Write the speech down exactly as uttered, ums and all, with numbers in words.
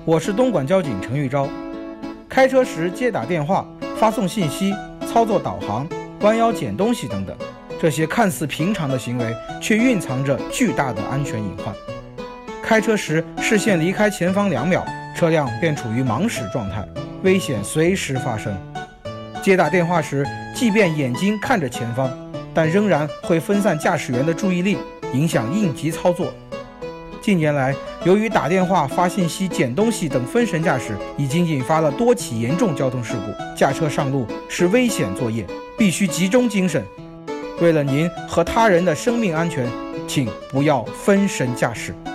我是东莞交警陈玉昭。开车时接打电话、发送信息、操作导航、弯腰捡东西等等，这些看似平常的行为，却蕴藏着巨大的安全隐患。开车时视线离开前方两秒，车辆便处于盲驶状态，危险随时发生。接打电话时，即便眼睛看着前方，但仍然会分散驾驶员的注意力，影响应急操作。近年来，由于打电话、发信息、捡东西等分神驾驶，已经引发了多起严重交通事故。驾车上路是危险作业，必须集中精神。为了您和他人的生命安全，请不要分神驾驶。